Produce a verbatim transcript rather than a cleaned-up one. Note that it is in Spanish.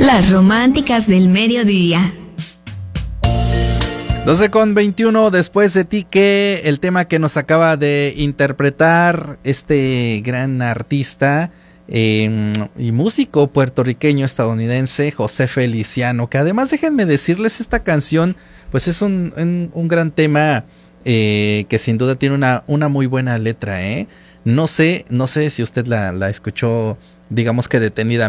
Las románticas del mediodía. doce con veintiuno, después de ti, que el tema que nos acaba de interpretar este gran artista eh, y músico puertorriqueño estadounidense José Feliciano, que además déjenme decirles, esta canción pues es un, un, un gran tema eh, que sin duda tiene una, una muy buena letra, ¿eh? No sé, no sé si usted la, la escuchó, digamos que detenidamente.